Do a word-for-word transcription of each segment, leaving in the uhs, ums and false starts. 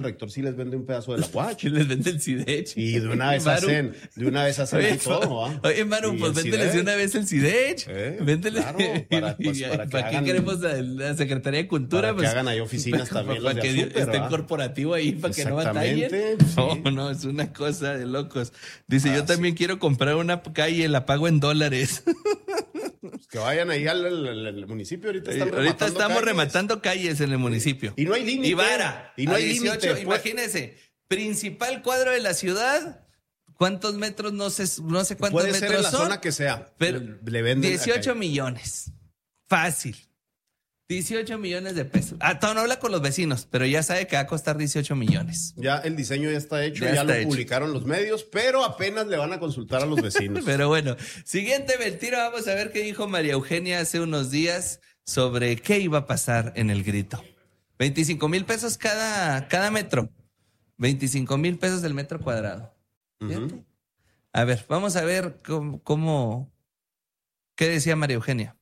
rector sí les vende un pedazo de la guacha. Les vende el Cidech. Y de una vez Maru, hacen, de una vez hacen oye, y todo, ¿va? Oye, Maru, Y pues el véndeles de Cidech. una vez el Cidech. Eh, Véndeles. claro, para, pues, Y- para que ¿Para qué hagan- queremos la, la Secretaría de Cultura? para que Pues, hagan ahí oficinas para, también para los de que Azúcar, estén ¿va? corporativo ahí, para que no batallen. Exactamente, No, sí. no, es una cosa de locos. Dice, Ah, yo también quiero comprar una calle, la pago en dólares. Pues que vayan ahí al, al- al municipio, ahorita están Ahorita rematando estamos calles. rematando calles en el municipio. Y no hay límite. Y vara. Y no a hay dieciocho, límite. Pues, imagínense, principal cuadro de la ciudad, ¿cuántos metros? No sé, no sé cuántos puede metros ser en la son, zona que sea. pero le venden dieciocho acá. millones. Fácil. dieciocho millones de pesos. Ah, todavía no habla con los vecinos, pero ya sabe que va a costar dieciocho millones. Ya el diseño ya está hecho, Ya ya, está lo hecho. publicaron los medios, pero apenas le van a consultar a los vecinos. Pero bueno, siguiente mentira, vamos a ver qué dijo María Eugenia hace unos días sobre qué iba a pasar en el grito. veinticinco mil pesos cada, cada metro. veinticinco mil pesos el metro cuadrado. Fíjate. Ujú. A ver, vamos a ver cómo, cómo, qué decía María Eugenia.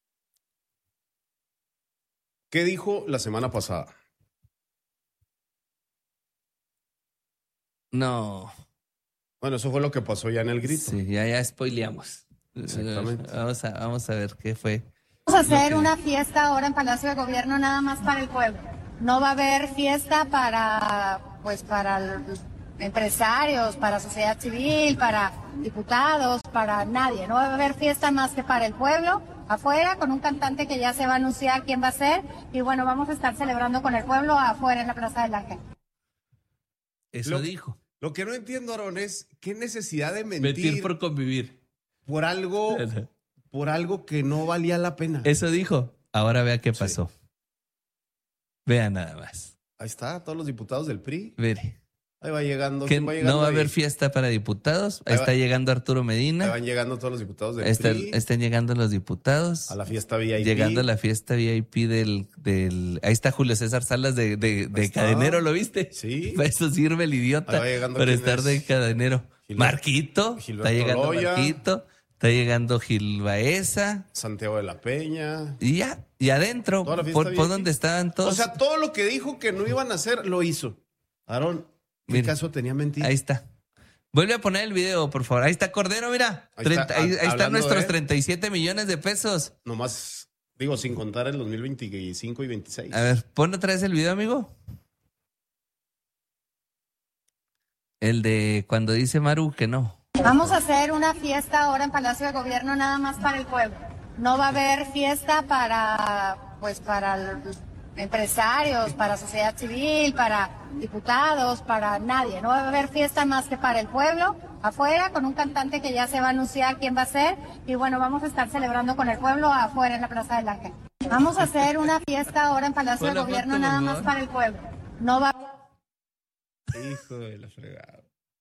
¿Qué dijo la semana pasada? No, Bueno, eso fue lo que pasó ya en el grito. sí, ya, ya spoileamos. Exactamente. Vamos a, vamos a ver qué fue. Vamos a hacer una fiesta ahora en Palacio de Gobierno nada más para el pueblo. No va a haber fiesta para, pues, para los empresarios, para sociedad civil, para diputados, para nadie. No va a haber fiesta más que para el pueblo, afuera, con un cantante que ya se va a anunciar quién va a ser. Y bueno, vamos a estar celebrando con el pueblo afuera en la Plaza del Ángel. Eso Lo- dijo. Lo que no entiendo, Aarón, es qué necesidad de mentir, Mentir por convivir. por algo, por algo que no valía la pena. Eso dijo. Ahora vea qué Sí. pasó. Vea nada más. Ahí está, todos los diputados del P R I. Mire. Ahí va llegando. Que ¿quién va llegando no va a ahí? haber fiesta para diputados. Ahí Ahí va- está llegando Arturo Ahí Medina. van llegando todos los diputados del Está- P R I están llegando los diputados. a la fiesta V I P. Llegando a la fiesta V I P del, del... Ahí está Julio César Salas de, de, de Ahí está. cadenero, ¿lo viste? Sí. Para eso sirve el Ahí idiota. va llegando Para quién estar es. de cadenero. Gil- Marquito. Gilberto Está llegando Loya. Marquito. Está llegando Gil Baeza. Santiago de la Peña. Y ya. Y adentro, Toda la fiesta por, por V I P. donde estaban todos. O sea, todo lo que dijo que no iban a hacer, lo hizo. Aarón, ¿qué Mira. caso tenía mentir? Ahí está. Vuelve a poner el video, por favor. Ahí está Cordero, mira. Ahí Treinta- está, ahí, ha- ahí están hablando nuestros de- treinta y siete millones de pesos. Nomás, digo, sin contar el dos mil veinticinco y veintiséis. A ver, pon otra vez el video, amigo. El de cuando dice Maru que no. Vamos a hacer una fiesta ahora en Palacio de Gobierno nada más para el pueblo. No va a haber fiesta para, pues, para los empresarios, para sociedad civil, para diputados, para nadie. No va a haber fiesta más que para el pueblo, afuera, con un cantante que ya se va a anunciar quién va a ser. Y bueno, vamos a estar celebrando con el pueblo afuera en la Plaza del Ángel. Vamos a hacer una fiesta ahora en Palacio Pon de la Gobierno foto, nada por más favor. para el pueblo. No va Hijo de la fregada.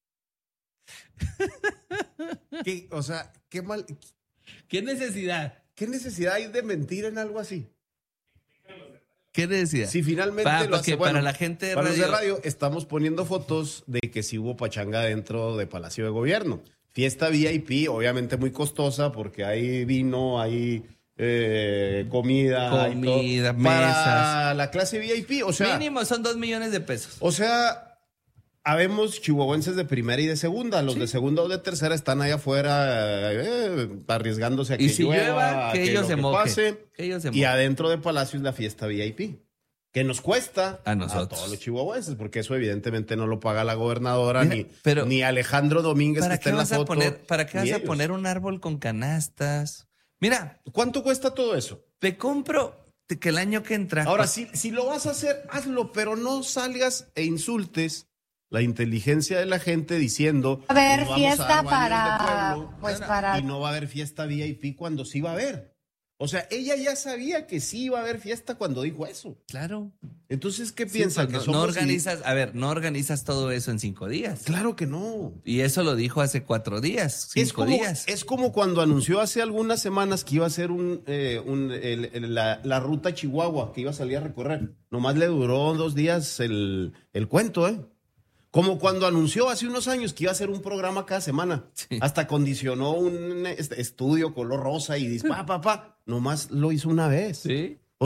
¿Qué, o sea, qué mal, ¿Qué necesidad? qué necesidad hay de mentir en algo así? ¿Qué necesidad? Si finalmente Pa- lo porque hace, bueno, para la gente de para los de radio- radio estamos poniendo fotos de que sí hubo pachanga dentro de Palacio de Gobierno. Fiesta V I P, obviamente muy costosa porque hay vino, hay eh, comida, hay todo. Comida, Para mesas. la clase V I P, o sea, Mínimo son dos millones de pesos. o sea, habemos chihuahuenses de primera y de segunda. Los de segunda o de tercera están ahí afuera eh, arriesgándose a que Y si llueva, llueva, a que ellos lo se que mojen. pase. Que ellos se Y mojen. adentro de Palacio es la fiesta V I P, que nos cuesta A nosotros. todos los chihuahuenses, porque eso evidentemente no lo paga la gobernadora Mira, ni, pero- ni Alejandro Domínguez que ¿Para está qué en la vas a foto. poner, para qué ni vas a ellos. poner un árbol con canastas? Mira, ¿Cuánto cuesta todo eso? te compro que el año que entra. Ahora, si, si lo vas a hacer, hazlo, pero no salgas e insultes la inteligencia de la gente diciendo Va a haber "Nos vamos a fiesta dar baños de para, pueblo", pues, para- y no va a haber fiesta V I P cuando sí va a haber. O sea, ella ya sabía que sí iba a haber fiesta cuando dijo eso. Claro. Entonces, ¿qué Sí, piensa? pues, que no, somos no i- organizas, a ver, no organizas todo eso en cinco días. Claro que no. Y eso lo dijo hace cuatro días, cinco Es como, días. es como cuando anunció hace algunas semanas que iba a hacer un, eh, un- el- el- la, la ruta Chihuahua, que iba a salir a recorrer. Nomás le duró dos días el, el cuento, ¿eh? Como cuando anunció hace unos años que iba a hacer un programa cada semana. Sí. Hasta condicionó un este, estudio color rosa y dice, pa, pa, pa. Nomás lo hizo una vez. Sí. O sea,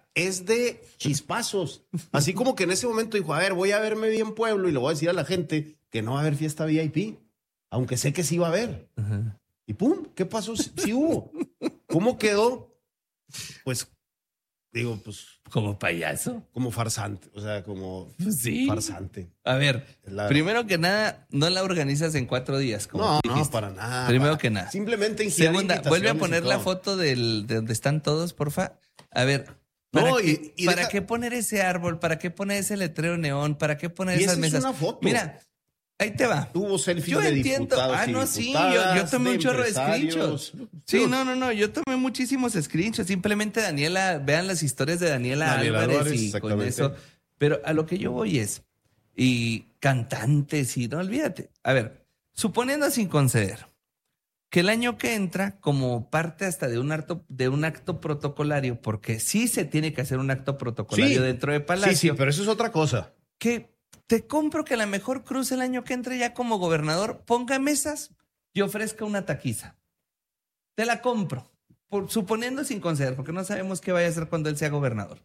es de chispazos. Así como que en ese momento dijo, a ver, voy a verme bien pueblo y le voy a decir a la gente que no va a haber fiesta V I P, aunque sé que sí va a haber. Uh-huh. Y pum, ¿qué pasó? Sí, sí hubo. ¿Cómo quedó? Pues, digo, pues... Como payaso. Como farsante, o sea, como sí. farsante. A ver, la... primero que nada, no la organizas en cuatro días. Como no, no, para nada. Primero para... que nada. Simplemente en Segunda, vuelve a poner la foto del, de donde están todos, porfa. A ver, ¿para, no, qué, y, y ¿para deja... qué poner ese árbol? ¿Para qué poner ese letrero neón? ¿Para qué poner y esas esa mesas? Es una foto. Mira, ahí te va. Tuvo selfies yo de entiendo. diputados Ah, no, sí, yo, yo tomé un chorro de screenshots. Sí, no, no, no, yo tomé muchísimos screenshots. Simplemente Daniela, vean las historias de Daniela, Daniela Álvarez, Álvarez y con eso. Pero a lo que yo voy es, y cantantes y no olvídate. A ver, suponiendo sin conceder que el año que entra, como parte hasta de un acto, de un acto protocolario, porque sí se tiene que hacer un acto protocolario sí, dentro de Palacio. Sí, sí, pero eso es otra cosa. Que te compro que a lo mejor Cruz el año que entre ya como gobernador ponga mesas y ofrezca una taquiza. Te la compro, por, suponiendo sin conceder, porque no sabemos qué vaya a hacer cuando él sea gobernador.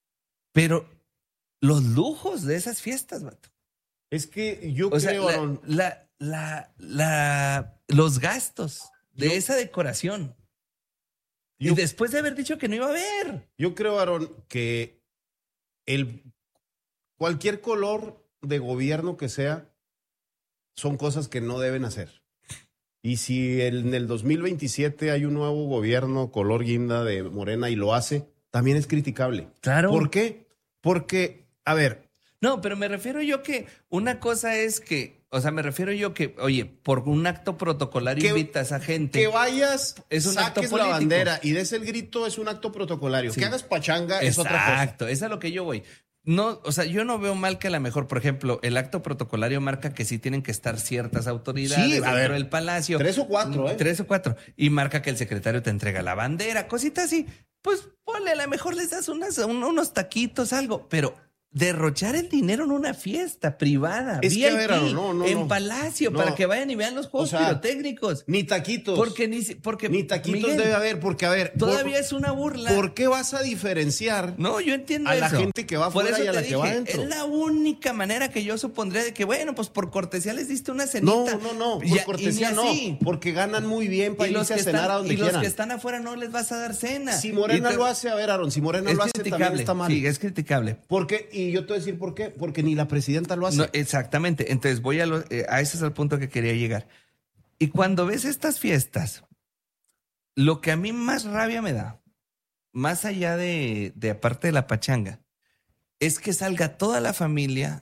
Pero los lujos de esas fiestas, vato. Es que yo o creo, sea, la, Aaron, la, la, la, los gastos de yo, esa decoración. Yo, y después de haber dicho que no iba a haber. Yo creo, Aaron, que el, cualquier color de gobierno que sea, son cosas que no deben hacer. Y si en el dos mil veintisiete hay un nuevo gobierno color guinda de Morena y lo hace, también es criticable. Claro. ¿Por qué? Porque, a ver. No, pero me refiero yo que una cosa es que, o sea, me refiero yo que, oye, por un acto protocolario que, invitas a gente. Que vayas, es un saques acto la bandera y des el grito es un acto protocolario. Sí. Que hagas pachanga Exacto, es otra cosa. Exacto, es a lo que yo voy. No, o sea, yo no veo mal que a lo mejor, por ejemplo, el acto protocolario marca que sí tienen que estar ciertas autoridades sí, dentro ver, del palacio. Tres o cuatro, ¿eh? Tres o cuatro. Y marca que el secretario te entrega la bandera, cositas así. Pues ponle, a lo mejor les das unas, unos taquitos, algo, pero derrochar el dinero en una fiesta privada, es V I P, que, a ver, no, no, en no. Palacio, no. para que vayan y vean los juegos o sea, pirotécnicos. Ni taquitos. Porque ni, porque, ni taquitos Miguel, debe haber, porque a ver. Todavía por, es una burla. ¿Por qué vas a diferenciar no, yo entiendo a eso. la gente que va afuera y a la dije, que va adentro? Es la única manera que yo supondría de que, bueno, pues por cortesía les diste una cenita. No, no, no, por ya, cortesía no, porque ganan muy bien para irse a cenar están, a donde y quieran. Y los que están afuera no les vas a dar cena. Si Morena te, lo hace, a ver, Aaron, si Morena lo hace también está mal. Sí, es criticable. Porque, y yo te voy a decir por qué, porque ni la presidenta lo hace. No, exactamente, entonces voy a, lo, eh, a ese es el punto que quería llegar. Y cuando ves estas fiestas, lo que a mí más rabia me da, más allá de, de aparte de la pachanga, es que salga toda la familia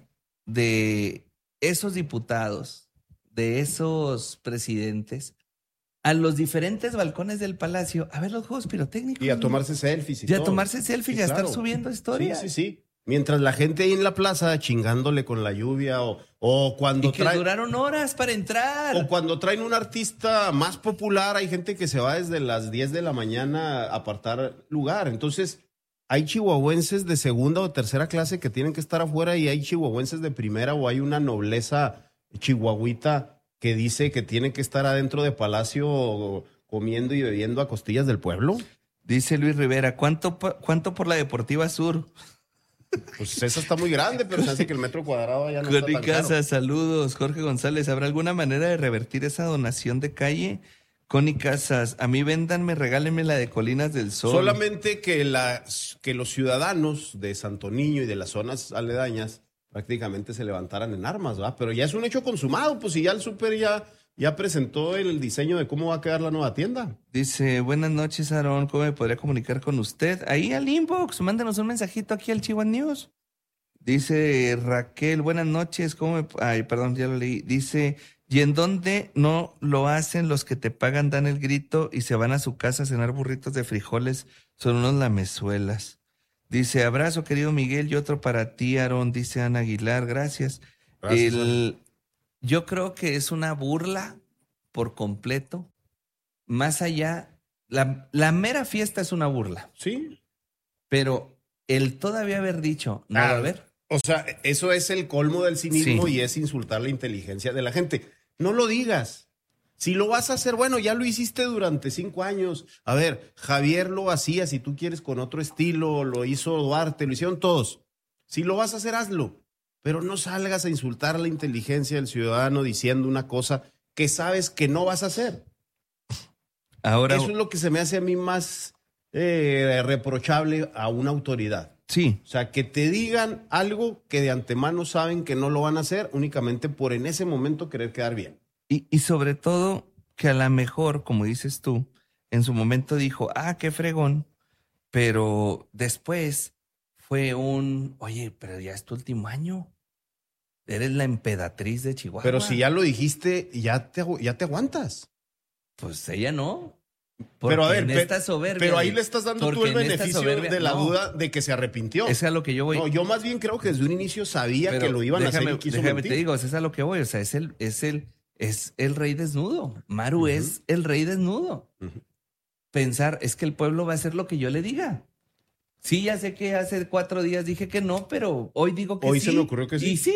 de esos diputados, de esos presidentes, a los diferentes balcones del palacio a ver los juegos pirotécnicos. Y a tomarse selfies. Y, y a todo. tomarse selfies sí, y a claro. estar subiendo historias. Sí, sí, sí. Mientras la gente ahí en la plaza chingándole con la lluvia o, o cuando y que traen, duraron horas para entrar. O cuando traen un artista más popular, hay gente que se va desde las diez de la mañana a apartar lugar. Entonces, hay chihuahuenses de segunda o tercera clase que tienen que estar afuera y hay chihuahuenses de primera o hay una nobleza chihuahuita que dice que tiene que estar adentro de Palacio comiendo y bebiendo a costillas del pueblo. Dice Luis Rivera, ¿cuánto, cuánto por la Deportiva Sur? Pues esa está muy grande, pero se hace que el metro cuadrado ya no Connie está tan Casas, caro. Saludos. Jorge González, ¿habrá alguna manera de revertir esa donación de calle? Connie Casas, a mí véndanme, regálenme la de Colinas del Sol. Solamente que, la, que los ciudadanos de Santo Niño y de las zonas aledañas prácticamente se levantaran en armas, ¿va? Pero ya es un hecho consumado, pues si ya el súper ya... Ya presentó el diseño de cómo va a quedar la nueva tienda. Dice, buenas noches, Aarón, ¿cómo me podría comunicar con usted? Ahí al inbox, mándanos un mensajito aquí al Chihuahua News. Dice Raquel, buenas noches, ¿cómo me...? Ay, perdón, ya lo leí. Dice, ¿y en dónde no lo hacen los que te pagan, dan el grito y se van a su casa a cenar burritos de frijoles? Son unos lamezuelas. Dice, abrazo, querido Miguel, y otro para ti, Aarón, dice Ana Aguilar, gracias. Gracias, el... Yo creo que es una burla por completo. Más allá, la, la mera fiesta es una burla. Sí. Pero el todavía haber dicho, no ah, va a haber. O sea, eso es el colmo del cinismo sí. y es insultar la inteligencia de la gente. No lo digas. Si lo vas a hacer, bueno, ya lo hiciste durante cinco años. A ver, Javier lo hacía, si tú quieres, con otro estilo, lo hizo Duarte, lo hicieron todos. Si lo vas a hacer, hazlo. Pero no salgas a insultar a la inteligencia del ciudadano diciendo una cosa que sabes que no vas a hacer. Ahora, eso es lo que se me hace a mí más eh, reprochable a una autoridad. Sí. O sea, que te digan algo que de antemano saben que no lo van a hacer únicamente por en ese momento querer quedar bien. Y, y sobre todo que a lo mejor, como dices tú, en su momento dijo, ah, qué fregón, pero después fue un, oye, pero ya es tu último año. Eres la emperatriz de Chihuahua. Pero si ya lo dijiste, ya te, ya te aguantas. Pues ella no. Pero a ver, en esta soberbia, pero ahí le estás dando tú el beneficio soberbia, de la no, duda de que se arrepintió. Es a lo que yo voy. No, yo más bien creo que desde un inicio sabía pero que lo iban déjame, a hacer y quiso déjame mentir. te digo, es a lo que voy. O sea, es el, es el, es el rey desnudo. Maru uh-huh. es el rey desnudo. Uh-huh. Pensar, es que el pueblo va a hacer lo que yo le diga. Sí, ya sé que hace cuatro días dije que no, pero hoy digo que hoy sí. Hoy se me ocurrió que sí. Y sí.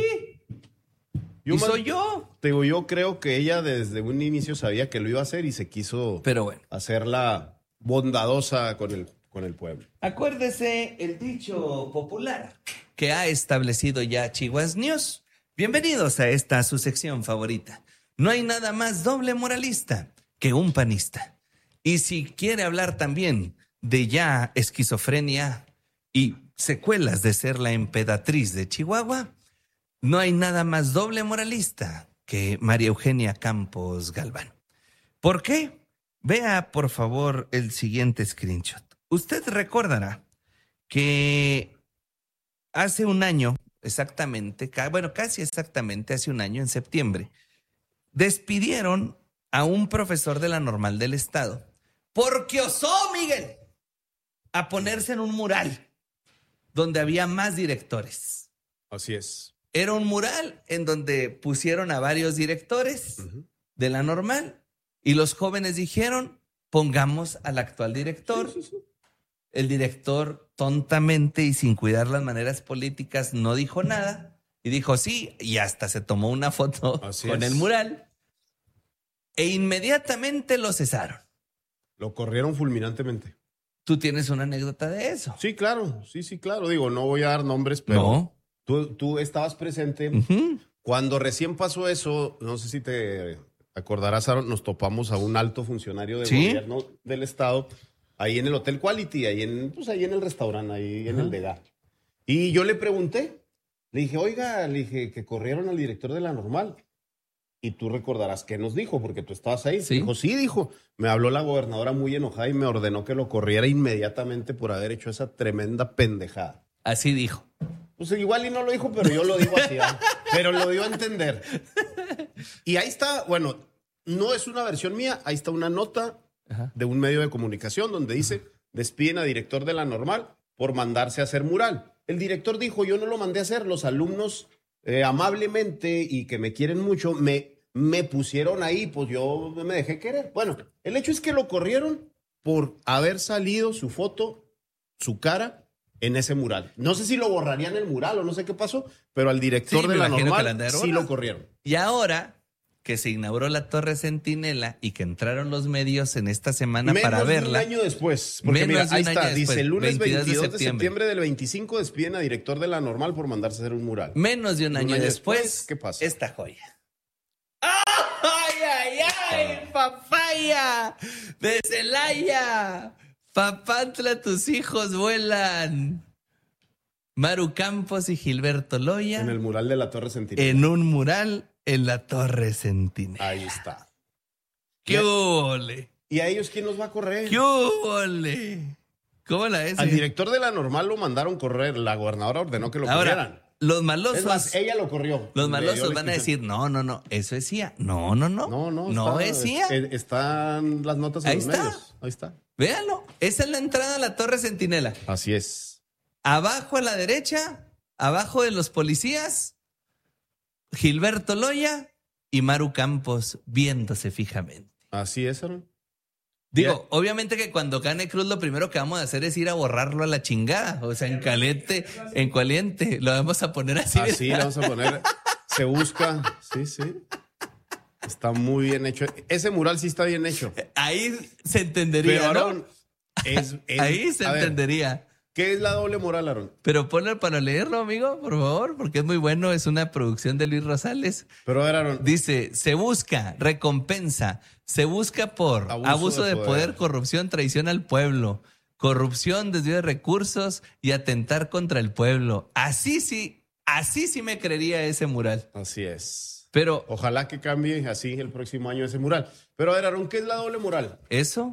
Yo y más, soy yo. Te digo, yo creo que ella desde un inicio sabía que lo iba a hacer y se quiso pero bueno. hacerla bondadosa con el, con el pueblo. Acuérdese el dicho popular que ha establecido ya Chihuahua News. Bienvenidos a esta su sección favorita. No hay nada más doble moralista que un panista. Y si quiere hablar también de ya esquizofrenia y secuelas de ser la emperatriz de Chihuahua, no hay nada más doble moralista que María Eugenia Campos Galván. ¿Por qué? Vea, por favor, el siguiente screenshot. Usted recordará que hace un año, exactamente, bueno, casi exactamente hace un año, en septiembre, despidieron a un profesor de la Normal del Estado porque osó, Miguel, a ponerse en un mural donde había más directores. Así es. Era un mural en donde pusieron a varios directores uh-huh. de la Normal y los jóvenes dijeron, pongamos al actual director. Sí, sí, sí. El director tontamente y sin cuidar las maneras políticas no dijo nada y dijo sí y hasta se tomó una foto Así con es. el mural e inmediatamente lo cesaron. Lo corrieron fulminantemente. ¿Tú tienes una anécdota de eso? Sí, claro, sí, sí, claro. Digo, no voy a dar nombres, pero no. tú, tú estabas presente. Uh-huh. Cuando recién pasó eso, no sé si te acordarás, Aaron, nos topamos a un alto funcionario de ¿Sí? gobierno del estado ahí en el Hotel Quality, ahí en, pues ahí en el restaurante, ahí en uh-huh. el Degar. Y yo le pregunté, le dije, oiga, le dije que corrieron al director de la Normal. Y tú recordarás qué nos dijo, porque tú estabas ahí. ¿Sí? Dijo, sí, dijo. Me habló la gobernadora muy enojada y me ordenó que lo corriera inmediatamente por haber hecho esa tremenda pendejada. Así dijo. Pues igual y no lo dijo, pero yo lo digo así. ¿eh? Pero lo dio a entender. Y ahí está, bueno, no es una versión mía, ahí está una nota Ajá. de un medio de comunicación donde dice, despiden a director de la Normal por mandarse a hacer mural. El director dijo, yo no lo mandé a hacer, los alumnos... Eh, amablemente y que me quieren mucho, me, me pusieron ahí, pues yo me dejé querer. Bueno, el hecho es que lo corrieron por haber salido su foto, su cara, en ese mural. No sé si lo borrarían el mural o no sé qué pasó, pero al director sí, de la Normal sí lo corrieron. Y ahora que se inauguró la Torre Centinela y que entraron los medios en esta semana Menos para verla. Menos de un año después. Porque Menos mira, ahí de un está. año Dice, después, el lunes veintidós de septiembre. de septiembre del veinticinco despiden a director de la Normal por mandarse a hacer un mural. Menos de un, un año, año después, después, ¿qué pasa? Esta joya. ¡Ay, ay, ay! ¡Papaya! ¡De Celaya! ¡Papantla, tus hijos vuelan! Maru Campos y Gilberto Loya. En el mural de la Torre Centinela. En un mural en la Torre Centinela. Ahí está. ¡Qué ole! ¿Y a ellos quién los va a correr? ¡Qué ole! ¿Cómo la es? Al director de la Normal lo mandaron correr. La gobernadora ordenó que lo Ahora, corrieran. Los malosos. Es más, ella lo corrió. Los malosos van a decir, no, no, no, eso es C I A. No, no, no. No, no. No está, es C I A. Es, están las notas en Ahí los está. medios. Ahí está. Véanlo. Esa es la entrada a la Torre Centinela. Así es. Abajo a la derecha, abajo de los policías, Gilberto Loya y Maru Campos viéndose fijamente. Así es, Aaron. Digo, yeah. obviamente que cuando gane Cruz lo primero que vamos a hacer es ir a borrarlo a la chingada. O sea, en caliente, en caliente. Lo vamos a poner así. Así lo vamos a poner. Se busca. Sí, sí. Está muy bien hecho. Ese mural sí está bien hecho. Ahí se entendería, Pero, ¿no? Aarón, es, es- Ahí se a ver, entendería. ¿qué es la doble moral, Aarón? Pero ponlo para leerlo, amigo, por favor, porque es muy bueno. Es una producción de Luis Rosales. Pero a ver, Aarón, Dice, se busca recompensa, se busca por abuso, Abuso de, de poder. poder. corrupción, traición al pueblo, corrupción, desvío de recursos y atentar contra el pueblo. Así sí, así sí me creería ese mural. así es. Pero Ojalá que cambie así el próximo año ese mural. Pero a ver, Aarón, ¿qué es la doble moral? eso,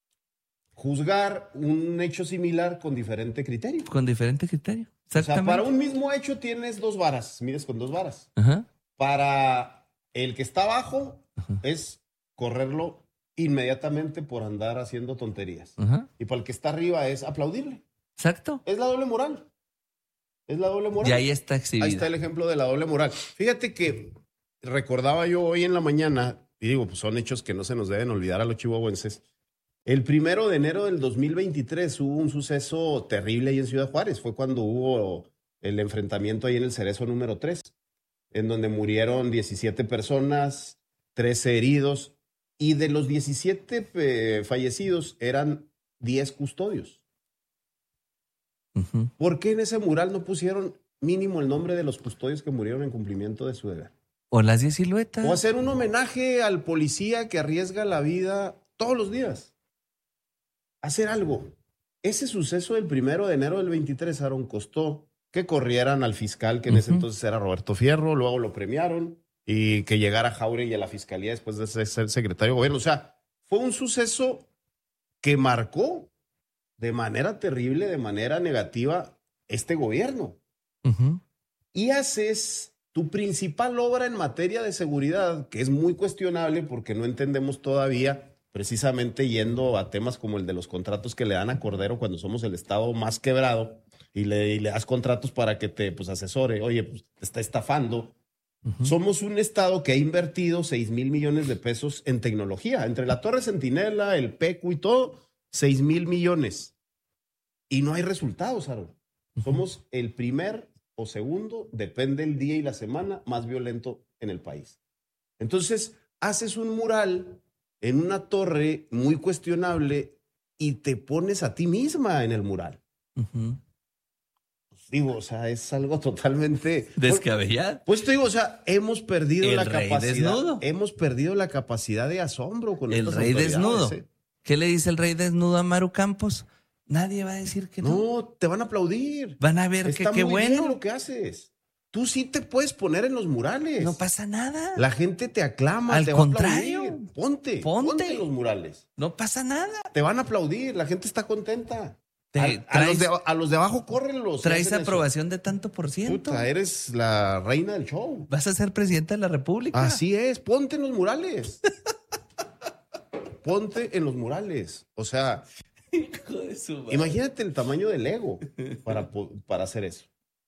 Juzgar un hecho similar con diferente criterio. con diferente criterio. O sea, Exactamente. para un mismo hecho tienes dos varas, mides con dos varas. Ajá. Para el que está abajo es correrlo inmediatamente por andar haciendo tonterías. Ajá. Y para el que está arriba es aplaudirle. Exacto. Es la doble moral. Es la doble moral. Y ahí está exhibido. Ahí está el ejemplo de la doble moral. Fíjate que recordaba yo hoy en la mañana, y digo, pues son hechos que no se nos deben olvidar a los chihuahuenses. El primero de enero del dos mil veintitrés hubo un suceso terrible ahí en Ciudad Juárez. Fue cuando hubo el enfrentamiento ahí en el Cerezo número tres, en donde murieron diecisiete personas, trece heridos, y de los diecisiete eh, fallecidos eran diez custodios. Ujú. ¿Por qué en ese mural no pusieron mínimo el nombre de los custodios que murieron en cumplimiento de su deber? O las diez siluetas. O hacer un homenaje al policía que arriesga la vida todos los días. Hacer algo. Ese suceso del primero de enero del veintitrés, Aaron, costó que corrieran al fiscal, que en ese Ujú. entonces era Roberto Fierro, luego lo premiaron, y que llegara Jauregui a la fiscalía después de ser secretario de gobierno. O sea, fue un suceso que marcó de manera terrible, de manera negativa, este gobierno. Ujú. Y haces tu principal obra en materia de seguridad, que es muy cuestionable porque no entendemos todavía, precisamente yendo a temas como el de los contratos que le dan a Cordero cuando somos el estado más quebrado y le, y le das contratos para que te pues, asesore, oye, pues te está estafando. Ujú. Somos un estado que ha invertido seis mil millones de pesos en tecnología, entre la Torre Centinela, el PECU y todo, seis mil millones. Y no hay resultados, Aaron. Somos el primer o segundo, depende el día y la semana, más violento en el país. Entonces, haces un mural en una torre muy cuestionable y te pones a ti misma en el mural. Ujú. Pues digo, o sea, es algo totalmente... Descabellado. Pues te digo, o sea, hemos perdido El la rey capacidad. desnudo. Hemos perdido la capacidad de asombro con El estas rey autoridades, desnudo. ¿eh? ¿Qué le dice el rey desnudo a Maru Campos? Nadie va a decir que no. No, te van a aplaudir. Van a ver que Está qué muy bueno. bien lo que haces. Tú sí te puedes poner en los murales. No pasa nada. La gente te aclama, Al te va contrario. a aplaudir. Ponte, Ponte. ponte en los murales. No pasa nada. Te van a aplaudir, la gente está contenta. Te A, a traes- los de, a los de abajo córrenlos. Traes hacen eso. aprobación de tanto por ciento. Puta, eres la reina del show. Vas a ser presidenta de la República. Así es, ponte en los murales. Ponte en los murales. O sea, Hijo de su madre. imagínate el tamaño del ego para, po- para hacer eso.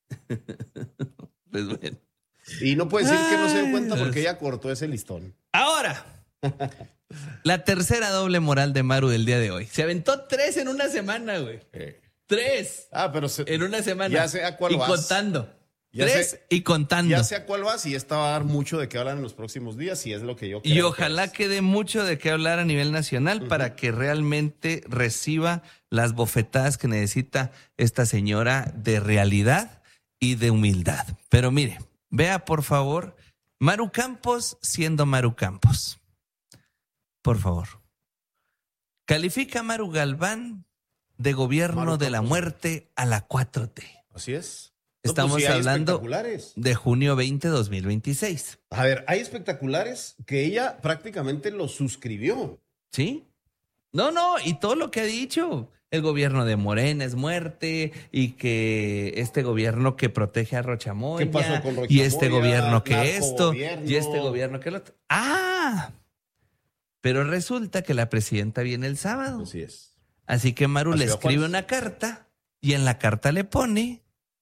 Pues bueno. Y no puede decir que no se den cuenta Ay, porque Dios. ella cortó ese listón. Ahora, la tercera doble moral de Maru del día de hoy. Se aventó tres en una semana, güey. Tres Ah, pero se- en una semana. ya sé a cuál y vas. contando. Ya tres sé- y contando. Ya sé a cuál vas y esta va a dar mucho de qué hablar en los próximos días y es lo que yo creo. Y que ojalá es. quede mucho de qué hablar a nivel nacional para que realmente reciba las bofetadas que necesita esta señora de realidad y de humildad. Pero mire, vea por favor, Maru Campos siendo Maru Campos. Por favor. Califica a Maru Galván de gobierno Maru de la Campos. muerte a la cuatro T. Así es. Estamos No, pues sí, hay hablando espectaculares. de junio veinte, dos mil veintiséis. A ver, hay espectaculares que ella prácticamente los suscribió. ¿Sí? No, no, y todo lo que ha dicho. El gobierno de Morena es muerte y que este gobierno que protege a Rochamoya. ¿Qué pasó con Rocha Y este Moya? gobierno que esto. Narcogobierno. Y este gobierno que el otro. ¡Ah! Pero resulta que la presidenta viene el sábado. Así es. Así que Maru A le Ciudad escribe Juárez. una carta y en la carta le pone.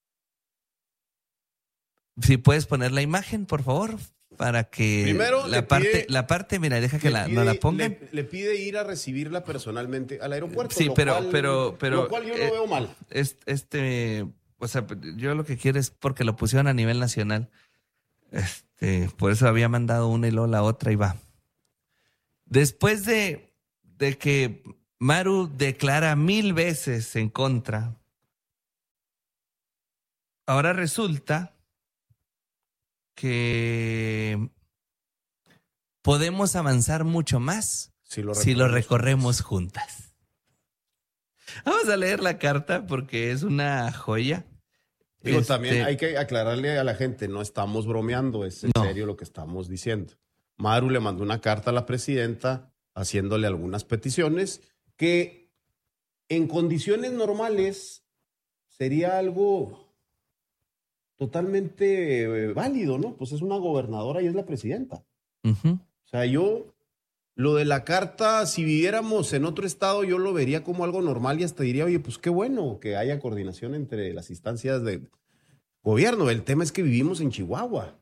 Si puedes poner la imagen, por favor, para que Primero la le parte, pide- la parte, mira, deja que Le la, pide- no la pongan. Le, le pide ir a recibirla personalmente al aeropuerto. Sí, lo pero- cual- pero- pero, Lo cual yo eh, no veo mal. Es- Este, o sea, yo lo que quiero es porque lo pusieron a nivel nacional. Este, Este, por eso había mandado una y luego la otra y va. Después de, de que Maru declara mil veces en contra, ahora resulta que podemos avanzar mucho más si lo recorremos, si lo recorremos juntas. Vamos a leer la carta porque es una joya. Digo, este... también hay que aclararle a la gente, no estamos bromeando, es en no. serio lo que estamos diciendo. Maru le mandó una carta a la presidenta haciéndole algunas peticiones que en condiciones normales sería algo totalmente válido, ¿no? Pues es una gobernadora y es la presidenta. Uh-huh. O sea, yo, lo de la carta, si viviéramos en otro estado, yo lo vería como algo normal y hasta diría, oye, pues qué bueno que haya coordinación entre las instancias de gobierno. El tema es que vivimos en Chihuahua.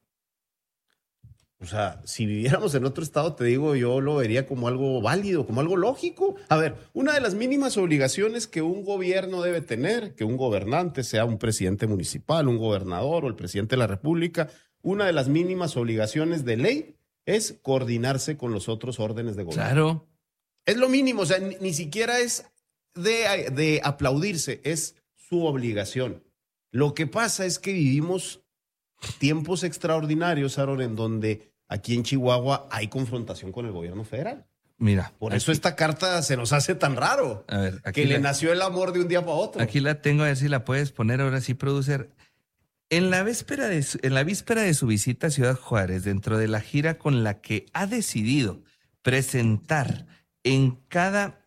O sea, si viviéramos en otro estado, te digo, yo lo vería como algo válido, como algo lógico. A ver, una de las mínimas obligaciones que un gobierno debe tener, que un gobernante, sea un presidente municipal, un gobernador o el presidente de la República, una de las mínimas obligaciones de ley es coordinarse con los otros órdenes de gobierno. Claro. Es lo mínimo, o sea, ni, ni siquiera es de, de aplaudirse, es su obligación. Lo que pasa es que vivimos tiempos extraordinarios, Aaron, en donde aquí en Chihuahua hay confrontación con el gobierno federal. Mira. Por aquí, eso esta carta se nos hace tan raro. A ver, aquí que la, le nació el amor de un día para otro. Aquí la tengo, a ver si la puedes poner ahora sí, producer. En la víspera de su, en la víspera de su visita a Ciudad Juárez, dentro de la gira con la que ha decidido presentar en cada...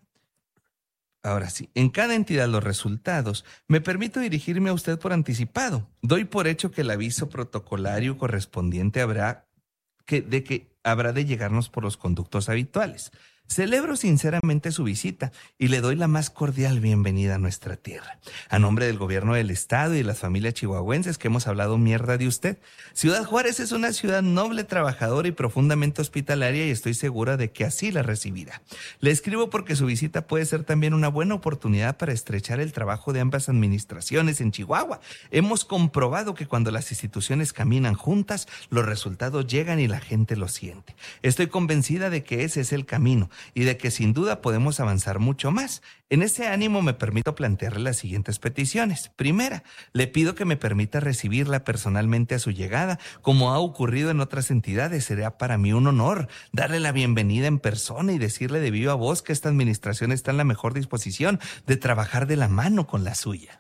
Ahora sí, en cada entidad los resultados, me permito dirigirme a usted por anticipado. Doy por hecho que el aviso protocolario correspondiente habrá que, de que habrá de llegarnos por los conductos habituales. Celebro sinceramente su visita y le doy la más cordial bienvenida a nuestra tierra. A nombre del gobierno del estado y de las familias chihuahuenses que hemos hablado mierda de usted, Ciudad Juárez es una ciudad noble, trabajadora y profundamente hospitalaria y estoy segura de que así la recibirá. Le escribo porque su visita puede ser también una buena oportunidad para estrechar el trabajo de ambas administraciones en Chihuahua. Hemos comprobado que cuando las instituciones caminan juntas, los resultados llegan y la gente lo siente. Estoy convencida de que ese es el camino y de que sin duda podemos avanzar mucho más. En ese ánimo me permito plantearle las siguientes peticiones. Primera, le pido que me permita recibirla personalmente a su llegada, como ha ocurrido en otras entidades. Sería para mí un honor darle la bienvenida en persona y decirle de viva voz que esta administración está en la mejor disposición de trabajar de la mano con la suya.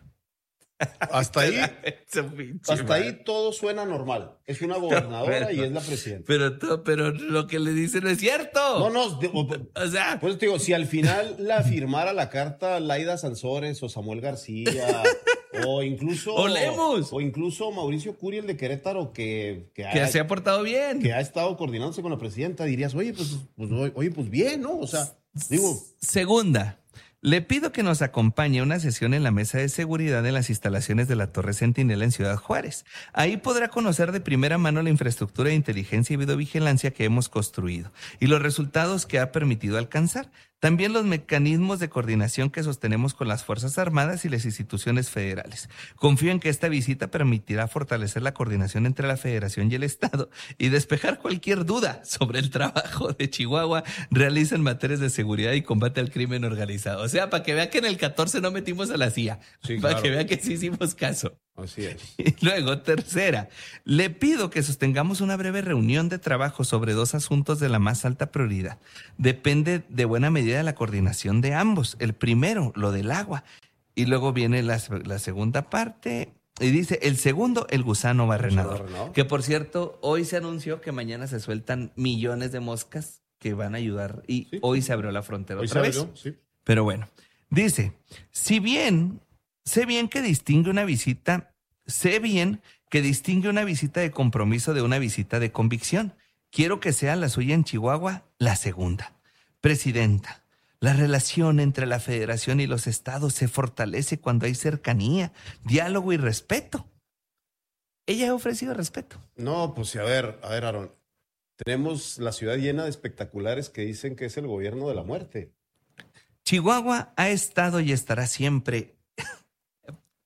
Hasta ahí, hasta ahí todo suena normal. Es una gobernadora pero, y es la presidenta. Pero, pero lo que le dice no es cierto. No, no. De, o, o sea, pues te digo, si al final la firmara la carta Laida Sansores o Samuel García o incluso o Lemus o incluso Mauricio Curiel de Querétaro que que, que ha, se ha portado bien, que ha estado coordinándose con la presidenta, dirías, oye, pues, pues oye, pues bien, ¿no? O sea, digo. Segunda. Le pido que nos acompañe a una sesión en la mesa de seguridad en las instalaciones de la Torre Centinela en Ciudad Juárez. Ahí podrá conocer de primera mano la infraestructura de inteligencia y videovigilancia que hemos construido y los resultados que ha permitido alcanzar. También los mecanismos de coordinación que sostenemos con las Fuerzas Armadas y las instituciones federales. Confío en que esta visita permitirá fortalecer la coordinación entre la Federación y el Estado y despejar cualquier duda sobre el trabajo de Chihuahua realiza en materias de seguridad y combate al crimen organizado. O sea, para que vea que en el catorce no metimos a la C I A. Sí, para claro. que vea que sí hicimos caso. Así es. Y luego, tercera, le pido que sostengamos una breve reunión de trabajo sobre dos asuntos de la más alta prioridad. Depende de buena medida de la coordinación de ambos. El primero, lo del agua. Y luego viene la, la segunda parte y dice, el segundo, el gusano barrenador. ¿Gusano? Que por cierto, hoy se anunció que mañana se sueltan millones de moscas que van a ayudar y sí. Hoy se abrió la frontera hoy otra vez. Abrió, sí. Pero bueno, dice, si bien... Sé bien que distingue una visita, sé bien que distingue una visita de compromiso de una visita de convicción. Quiero que sea la suya en Chihuahua la segunda. Presidenta, la relación entre la Federación y los estados se fortalece cuando hay cercanía, diálogo y respeto. Ella ha ofrecido respeto. No, pues a ver, a ver, Aaron. Tenemos la ciudad llena de espectaculares que dicen que es el gobierno de la muerte. Chihuahua ha estado y estará siempre...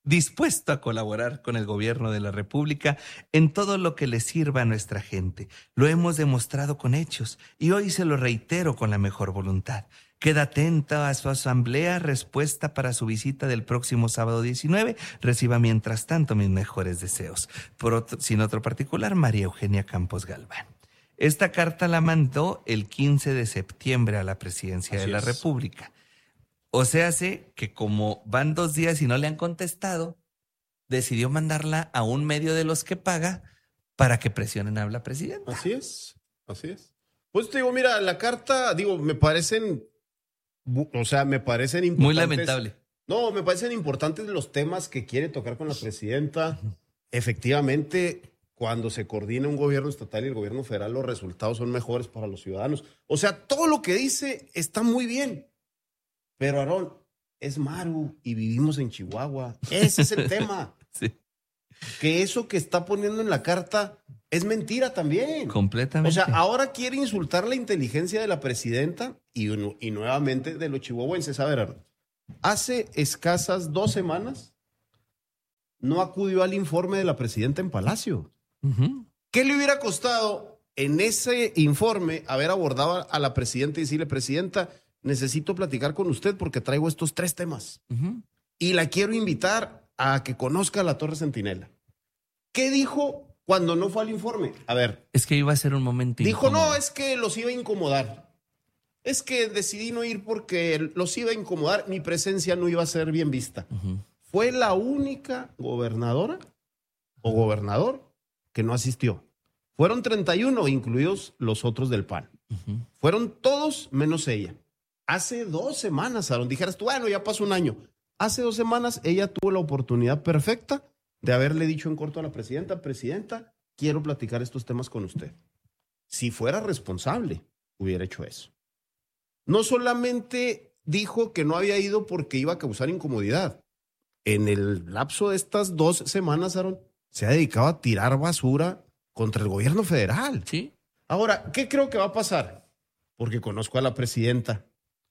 dispuesto a colaborar con el gobierno de la República en todo lo que le sirva a nuestra gente. Lo hemos demostrado con hechos y hoy se lo reitero con la mejor voluntad. Queda atenta a su asamblea, respuesta para su visita del próximo sábado diecinueve. Reciba mientras tanto mis mejores deseos. Por otro, sin otro particular, María Eugenia Campos Galván. Esta carta la mandó el quince de septiembre a la presidencia Así de la es. República. O sea, sé que como van dos días y no le han contestado, decidió mandarla a un medio de los que paga para que presionen a la presidenta. Así es, así es. Pues te digo, mira, la carta, digo, me parecen, bu- o sea, me parecen importantes. Muy lamentable. No, me parecen importantes los temas que quiere tocar con la presidenta. Efectivamente, cuando se coordina un gobierno estatal y el gobierno federal, los resultados son mejores para los ciudadanos. O sea, todo lo que dice está muy bien. Pero, Aarón, es Maru y vivimos en Chihuahua. Ese es el tema. Sí, Que eso que está poniendo en la carta es mentira también. completamente. O sea, ahora quiere insultar la inteligencia de la presidenta y, y nuevamente de los chihuahuenses. A ver, Aarón, hace escasas dos semanas no acudió al informe de la presidenta en Palacio. Ujú. ¿Qué le hubiera costado en ese informe haber abordado a la presidenta y decirle, presidenta, necesito platicar con usted porque traigo estos tres temas Ujú. y la quiero invitar a que conozca la Torre Centinela? ¿Qué dijo cuando no fue al informe? A ver, Es que iba a ser un momento dijo, incómodo. no, es que los iba a incomodar. Es que decidí no ir porque los iba a incomodar. Mi presencia no iba a ser bien vista. Ujú. Fue la única gobernadora o gobernador que no asistió. Fueron treinta y uno, incluidos los otros del P A N. Ujú. Fueron todos menos ella. Hace dos semanas, Aaron, dijeras tú, bueno, ya pasó un año. Hace dos semanas ella tuvo la oportunidad perfecta de haberle dicho en corto a la presidenta, presidenta, quiero platicar estos temas con usted. Si fuera responsable, hubiera hecho eso. No solamente dijo que no había ido porque iba a causar incomodidad. En el lapso de estas dos semanas, Aaron, se ha dedicado a tirar basura contra el gobierno federal. Sí. Ahora, ¿qué creo que va a pasar? Porque conozco a la presidenta.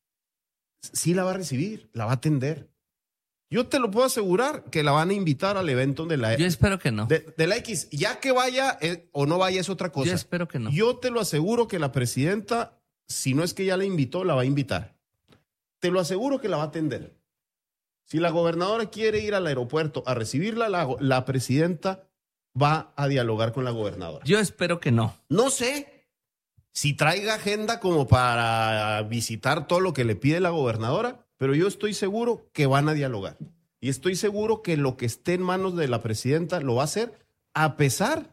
Sí la va a recibir, la va a atender. Yo te lo puedo asegurar que la van a invitar al evento de la, Yo espero que no. de, de la X. Ya que vaya eh, o no vaya es otra cosa. Yo espero que no. Yo te lo aseguro que la presidenta, si no es que ya la invitó, la va a invitar. Te lo aseguro que la va a atender. Si la gobernadora quiere ir al aeropuerto a recibirla, la, la presidenta va a dialogar con la gobernadora. Yo espero que no. No sé si traiga agenda como para visitar todo lo que le pide la gobernadora, pero yo estoy seguro que van a dialogar. Y estoy seguro que lo que esté en manos de la presidenta lo va a hacer, a pesar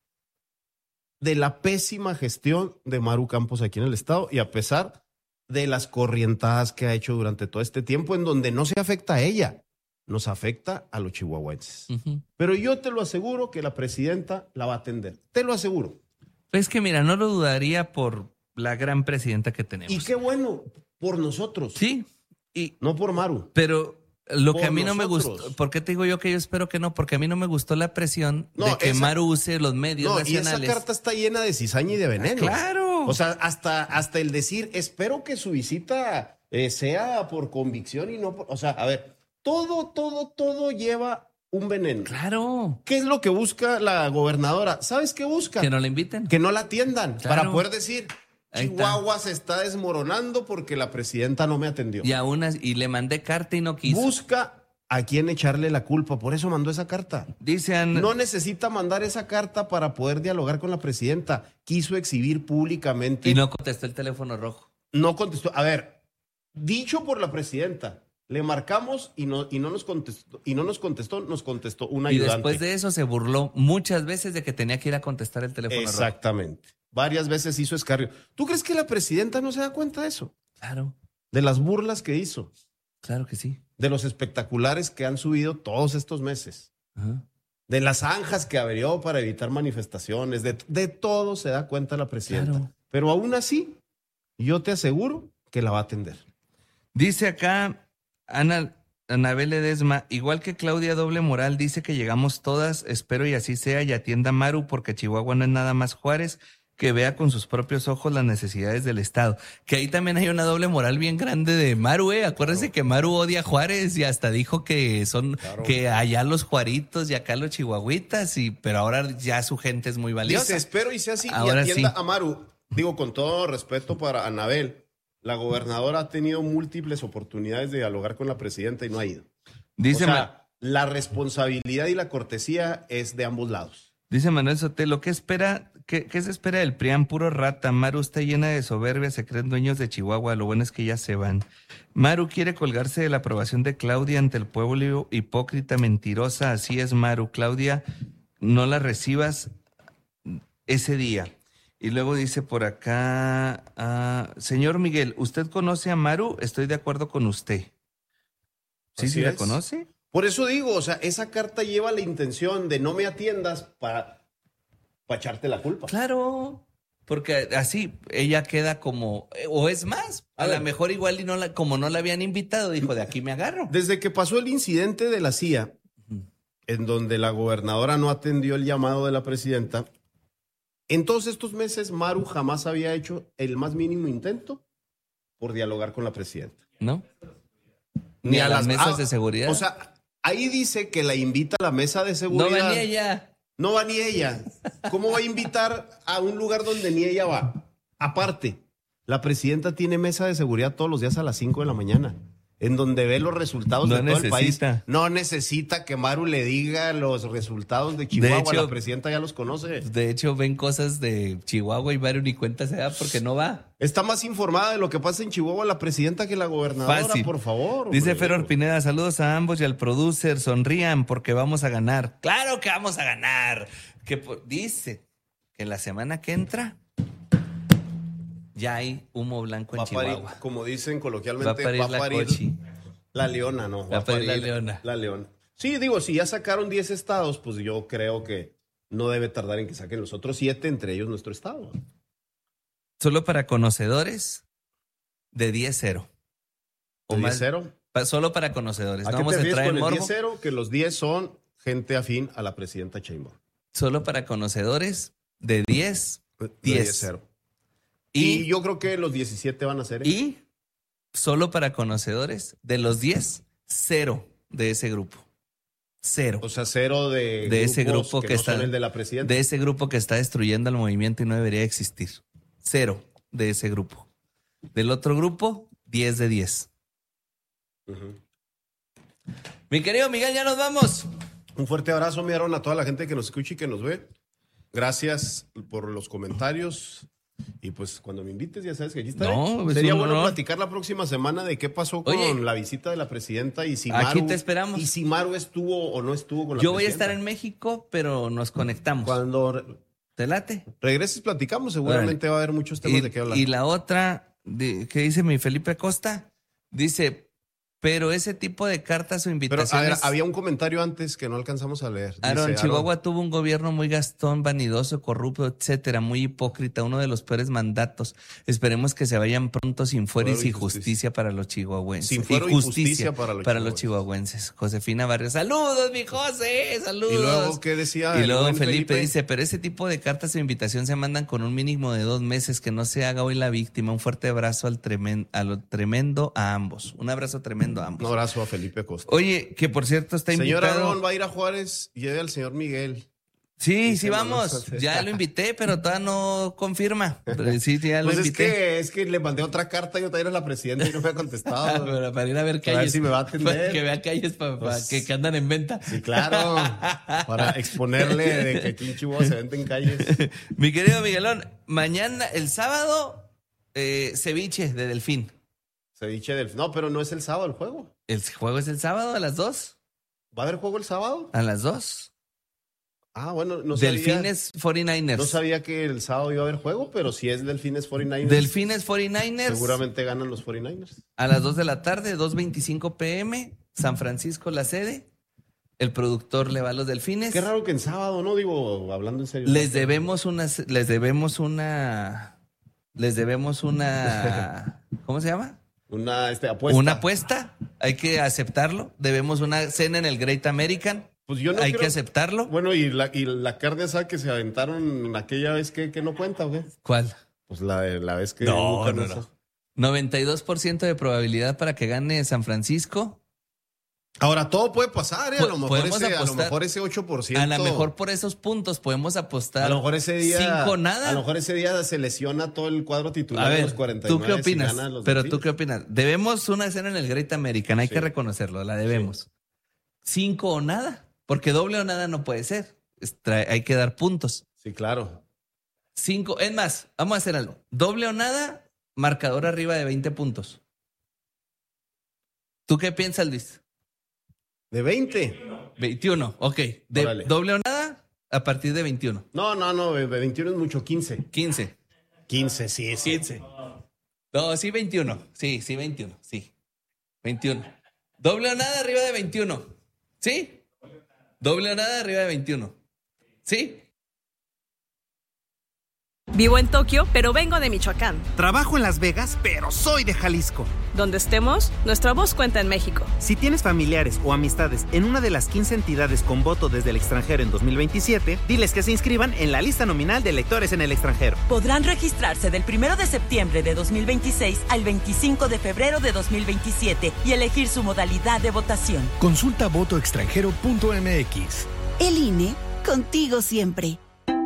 de la pésima gestión de Maru Campos aquí en el estado y a pesar de las corrientadas que ha hecho durante todo este tiempo, en donde no se afecta a ella, nos afecta a los chihuahuenses. Ujú. Pero yo te lo aseguro que la presidenta la va a atender. Te lo aseguro. Es que mira, no lo dudaría por la gran presidenta que tenemos. Y qué bueno, por nosotros. Sí, y, No por Maru. pero lo que Por a mí no me nosotros. gustó, ¿por qué te digo yo que yo espero que no? Porque a mí no me gustó la presión No, de que esa- Maru use los medios No, y esa nacionales. carta está llena de cizaña y de veneno. Claro. O sea, hasta, hasta el decir, espero que su visita eh, sea por convicción y no por... O sea, a ver, todo, todo, todo lleva un veneno. Claro. ¿Qué es lo que busca la gobernadora? ¿Sabes qué busca? Que no la inviten. Que no la atiendan. Claro. Para poder decir, Ahí está. Chihuahua se está desmoronando porque la presidenta no me atendió. Y aún así- y le mandé carta y no quiso. Busca a quién echarle la culpa. Por eso mandó esa carta. Dicen, No necesita mandar esa carta para poder dialogar con la presidenta. Quiso exhibir públicamente. y no contestó el teléfono rojo. No contestó. A ver, dicho por la presidenta, le marcamos y no, y no nos contestó, y no nos contestó, nos contestó un Y ayudante. después de eso se burló muchas veces de que tenía que ir a contestar el teléfono rojo. Exactamente. Varias veces hizo escarrio. ¿Tú crees que la presidenta no se da cuenta de eso? Claro, De las burlas que hizo, claro que sí. de los espectaculares que han subido todos estos meses, Ajá. de las zanjas que abrió para evitar manifestaciones, de, de todo se da cuenta la presidenta. Claro. Pero aún así, yo te aseguro que la va a atender. Dice acá Ana, Anabel Ledesma, igual que Claudia Doble Moral, dice que llegamos todas, espero y así sea, y atienda Maru, porque Chihuahua no es nada más Juárez, que vea con sus propios ojos las necesidades del Estado. Que ahí también hay una doble moral bien grande de Maru, ¿eh? Acuérdense claro. que Maru odia a Juárez y hasta dijo que son, claro. que allá los juaritos y acá los chihuahuitas, y, pero ahora ya su gente es muy valiosa. Dice, espero y sea así ahora y atienda sí. a Maru. Digo, con todo respeto para Anabel, la gobernadora ha tenido múltiples oportunidades de dialogar con la presidenta y no ha ido. Dice o sea, la responsabilidad y la cortesía es de ambos lados. Dice Manuel Sotelo, ¿qué espera, qué, qué se espera del P R I A N? Puro rata. Maru está llena de soberbia, se creen dueños de Chihuahua, lo bueno es que ya se van. Maru quiere colgarse de la aprobación de Claudia ante el pueblo, hipócrita, mentirosa, así es Maru. Claudia, no la recibas ese día. Y luego dice por acá, uh, señor Miguel, ¿usted conoce a Maru? Estoy de acuerdo con usted. ¿Sí, sí la conoce? Por eso digo, o sea, esa carta lleva la intención de no me atiendas para, para echarte la culpa. Claro, porque así ella queda como, o es más, a, a lo mejor igual y no la, como no la habían invitado, dijo, de aquí me agarro. Desde que pasó el incidente de la C I A, uh-huh. en donde la gobernadora no atendió el llamado de la presidenta, en todos estos meses Maru jamás había hecho el más mínimo intento por dialogar con la presidenta. ¿No? Ni, Ni a, a las mesas ah, de seguridad. O sea, ahí dice que la invita a la mesa de seguridad. No va ni ella. No va ni ella. ¿Cómo va a invitar a un lugar donde ni ella va? Aparte, la presidenta tiene mesa de seguridad todos los días a las cinco de la mañana, en donde ve los resultados no de todo necesita. el país. No necesita que Maru le diga los resultados de Chihuahua. De hecho, la presidenta ya los conoce. De hecho, ven cosas de Chihuahua y Maru ni cuenta se da porque no va. Está más informada de lo que pasa en Chihuahua la presidenta que la gobernadora, Fácil. Por favor. Dice Feror Pineda, saludos a ambos y al producer, sonrían porque vamos a ganar. ¡Claro que vamos a ganar! Que dice que la semana que entra ya hay humo blanco en va Chihuahua. Parir, como dicen coloquialmente, va a parir, va a parir la, cochi. la leona, ¿no? Va, va a parir la leona. La leona. Sí, digo, si ya sacaron diez estados, pues yo creo que no debe tardar en que saquen los otros siete, entre ellos nuestro estado. Solo para conocedores, de diez cero. ¿De diez cero? Pa, solo para conocedores. ¿A no qué vamos te a entrar en con morbo. El diez cero, que los diez son gente afín a la presidenta Sheinbaum. Solo para conocedores, de diez, diez cero. Y, y yo creo que los diecisiete van a ser. ¿eh? Y solo para conocedores, de los diez, cero de ese grupo. Cero. O sea, cero de, de ese grupo que, que no está. Son el de la presidenta. De ese grupo que está destruyendo el movimiento y no debería existir. Cero de ese grupo. Del otro grupo, diez de diez. Uh-huh. Mi querido Miguel, ya nos vamos. Un fuerte abrazo, mi Aaron, a toda la gente que nos escucha y que nos ve. Gracias por los comentarios. Y pues cuando me invites, ya sabes que aquí estaré. No, sería bueno honor. platicar la próxima semana de qué pasó con Oye, la visita de la presidenta y si Maru, aquí te esperamos. Y si Maru estuvo o no estuvo con la Yo presidenta. Yo voy a estar en México, pero nos conectamos. Cuando ¿te late? regreses, platicamos. Seguramente vale. va a haber muchos temas y, de qué hablar. Y la otra, de, ¿qué dice mi Felipe Acosta? Dice... Pero ese tipo de cartas o invitaciones... Pero a ver, había un comentario antes que no alcanzamos a leer. Aaron, Dice, Chihuahua Aaron. tuvo un gobierno muy gastón, vanidoso, corrupto, etcétera, muy hipócrita, uno de los peores mandatos. Esperemos que se vayan pronto sin fuero y sin justicia. justicia para los chihuahuenses. Sin fuero y justicia, y justicia para, los, para los chihuahuenses. Josefina Barrios, saludos, mi José, saludos. Y luego, ¿qué decía? Y luego Felipe, Felipe dice, pero ese tipo de cartas o invitación se mandan con un mínimo de dos meses, que no se haga hoy la víctima. Un fuerte abrazo al tremendo, a lo tremendo a ambos. Un abrazo tremendo a ambos. Un abrazo a Felipe Acosta. Oye, que por cierto está invitado. Señor Aarón va a ir a Juárez y lleve al señor Miguel. Sí, sí, vamos. Ya lo invité, pero todavía no confirma. Pero sí, ya lo pues invité. Es que, es que le mandé otra carta y otra era la presidenta y no me ha contestado. Pero para ir a ver calles. A ver si me va a atender. Para que vea calles para, pues, para que, que andan en venta. Sí, claro. Para exponerle de que aquí en Chihuahua se venden calles. Mi querido Miguelón, mañana, el sábado, eh, ceviche de delfín. Ceviche del... No, pero no es el sábado el juego. ¿El juego es el sábado a las dos? ¿Va a haber juego el sábado? A las dos. Ah, bueno, no sabía. Delfines cuarenta y nueve ers. No sabía que el sábado iba a haber juego, pero si es Delfines cuarenta y nueve ers. Delfines cuarenta y nueve ers. Seguramente ganan los cuarenta y nueve ers. A las dos de la tarde, dos veinticinco pm, San Francisco la sede. El productor le va a los Delfines. Qué raro que en sábado, ¿no? Digo, hablando en serio. Les debemos una... Les debemos una... Les debemos una... ¿Cómo se llama? Una este, apuesta. Una apuesta, hay que aceptarlo. Debemos una cena en el Great American Pues yo no Hay creo... que aceptarlo. Bueno, y la, y la carne asada que se aventaron aquella vez que, que no cuenta, ¿o qué? ¿Cuál? Pues la, la vez que... No, hubo carne no, no. asada. noventa y dos por ciento de probabilidad para que gane San Francisco. Ahora, todo puede pasar, ¿eh? A lo mejor, Podemos ese, a lo apostar. mejor ese ocho por ciento... A lo mejor por esos puntos podemos apostar. A lo mejor ese día... Cinco nada. A lo mejor ese día se lesiona todo el cuadro titular A de ver, los cuarenta y ¿tú nueve qué opinas? y ganan los Pero Delfines. ¿tú qué opinas? Debemos una escena en el Great American, hay Sí. que reconocerlo, la debemos. Cinco o nada, porque doble o nada no puede ser. Es tra- hay que dar puntos. Sí, claro. Cinco, es más, vamos a hacer algo. Doble o nada, marcador arriba de veinte puntos. ¿Tú qué piensas, Luis? ¿De veinte? veintiuno, ok. De Órale. doble o nada, a partir de veintiuno. No, no, no, de veintiuno es mucho, quince. quince. quince, sí, sí. quince. No, sí, veintiuno. Sí, sí, veintiuno. Sí. veintiuno. Doble o nada arriba de veintiuno. ¿Sí? Doble o nada arriba de veintiuno. ¿Sí? Vivo en Tokio, pero vengo de Michoacán. Trabajo en Las Vegas, pero soy de Jalisco. Donde estemos, nuestra voz cuenta en México. Si tienes familiares o amistades en una de las quince entidades con voto desde el extranjero en dos mil veintisiete, diles que se inscriban en la lista nominal de electores en el extranjero. Podrán registrarse del primero de septiembre de dos mil veintiséis al veinticinco de febrero de dos mil veintisiete y elegir su modalidad de votación. Consulta voto extranjero punto m x. El I N E, contigo siempre.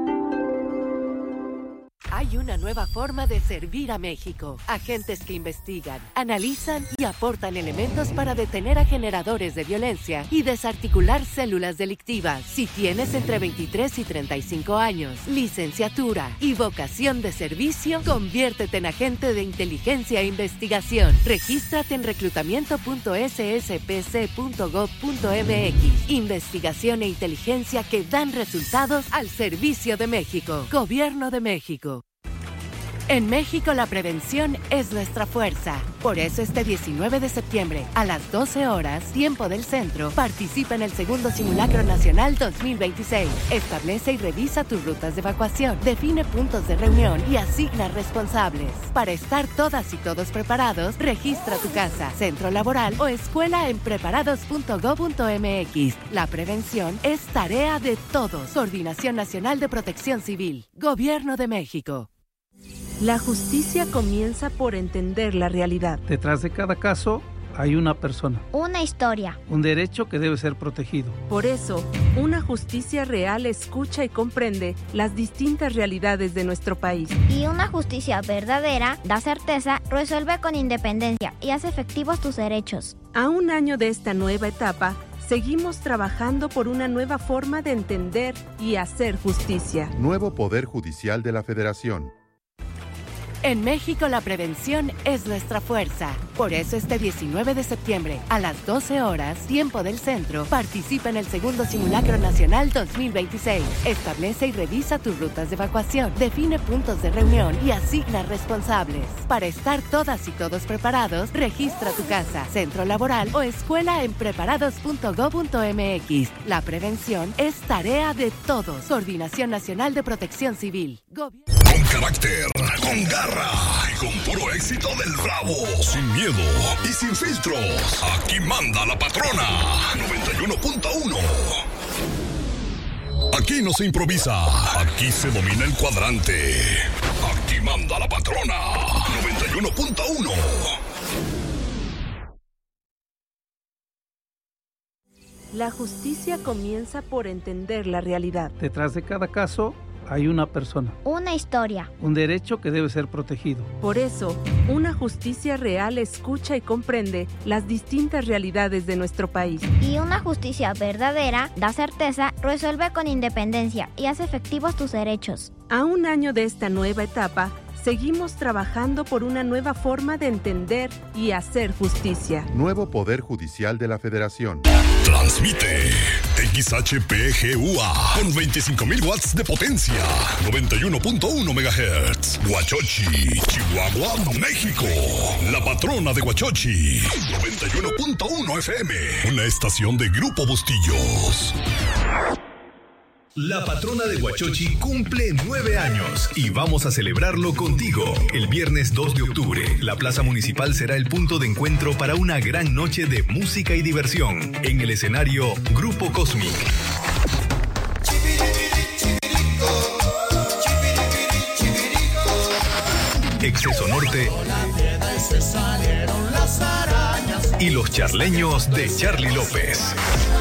Hay una nueva forma de servir a México. Agentes que investigan, analizan y aportan elementos para detener a generadores de violencia y desarticular células delictivas. Si tienes entre veintitrés y treinta y cinco años, licenciatura y vocación de servicio, conviértete en agente de inteligencia e investigación. Regístrate en reclutamiento punto s s p c punto gov punto m x. Investigación e inteligencia que dan resultados al servicio de México. Gobierno de México. En México la prevención es nuestra fuerza. Por eso este diecinueve de septiembre, a las doce horas, tiempo del centro, participa en el segundo Simulacro Nacional dos mil veintiséis. Establece y revisa tus rutas de evacuación, define puntos de reunión y asigna responsables. Para estar todas y todos preparados, registra tu casa, centro laboral o escuela en preparados punto gov punto m x. La prevención es tarea de todos. Coordinación Nacional de Protección Civil. Gobierno de México. La justicia comienza por entender la realidad. Detrás de cada caso hay una persona. Una historia. Un derecho que debe ser protegido. Por eso, una justicia real escucha y comprende las distintas realidades de nuestro país. Y una justicia verdadera da certeza, resuelve con independencia y hace efectivos tus derechos. A un año de esta nueva etapa, seguimos trabajando por una nueva forma de entender y hacer justicia. Nuevo Poder Judicial de la Federación. En México la prevención es nuestra fuerza. Por eso este diecinueve de septiembre, a las doce horas, tiempo del centro, participa en el segundo Simulacro Nacional dos mil veintiséis. Establece y revisa tus rutas de evacuación, define puntos de reunión y asigna responsables. Para estar todas y todos preparados, registra tu casa, centro laboral o escuela en preparados punto gov punto m x. La prevención es tarea de todos. Coordinación Nacional de Protección Civil. Gobierno. Con carácter, con garra y con puro éxito del Bravo. Sin miedo y sin filtros. Aquí manda la patrona. noventa y uno punto uno. Aquí no se improvisa. Aquí se domina el cuadrante. Aquí manda la patrona. noventa y uno punto uno. La justicia comienza por entender la realidad. Detrás de cada caso hay una persona. Una historia. Un derecho que debe ser protegido. Por eso, una justicia real escucha y comprende las distintas realidades de nuestro país. Y una justicia verdadera da certeza, resuelve con independencia y hace efectivos tus derechos. A un año de esta nueva etapa, seguimos trabajando por una nueva forma de entender y hacer justicia. Nuevo Poder Judicial de la Federación. Transmite X H P G U A con veinticinco mil watts de potencia, noventa y uno punto uno megahertz. Huachochi, Chihuahua, México. La patrona de Huachochi, noventa y uno punto uno F M. Una estación de Grupo Bustillos. La patrona de Huachochi cumple nueve años y vamos a celebrarlo contigo. El viernes dos de octubre, la Plaza Municipal será el punto de encuentro para una gran noche de música y diversión. En el escenario, Grupo Cosmic. Exceso Norte y los charleños de Charly López.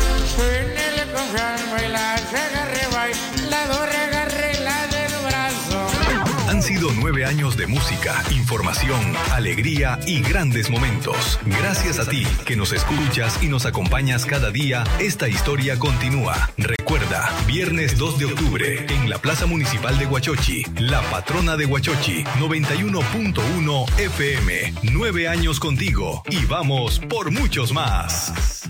Han sido nueve años de música, información, alegría y grandes momentos. Gracias a ti que nos escuchas y nos acompañas cada día, esta historia continúa. Recuerda, viernes dos de octubre, en la Plaza Municipal de Huachochi, la patrona de Huachochi, noventa y uno punto uno F M. Nueve años contigo y vamos por muchos más.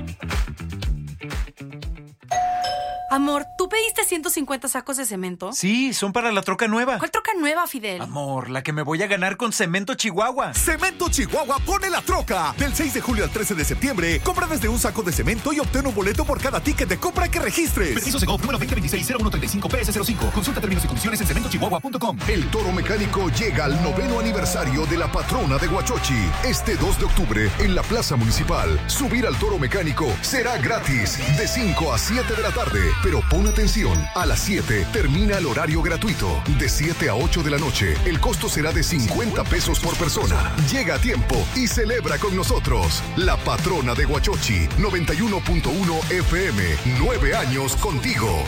Amor, ¿tú pediste ciento cincuenta sacos de cemento? Sí, son para la troca nueva. ¿Cuál troca nueva, Fidel? Amor, la que me voy a ganar con Cemento Chihuahua. Cemento Chihuahua pone la troca. Del seis de julio al trece de septiembre, compra desde un saco de cemento y obtén un boleto por cada ticket de compra que registres. Permiso Segov número veinte veintiséis cero uno treinta y cinco P S cero cinco. Consulta términos y condiciones en cemento chihuahua punto com. El Toro Mecánico llega al noveno aniversario de la patrona de Huachochi. Este dos de octubre, en la Plaza Municipal, subir al Toro Mecánico será gratis de cinco a siete de la tarde. Pero pon atención, a las siete termina el horario gratuito. De siete a ocho de la noche, el costo será de cincuenta pesos por persona. Llega a tiempo y celebra con nosotros. La patrona de Huachochi, noventa y uno punto uno F M. Nueve años contigo.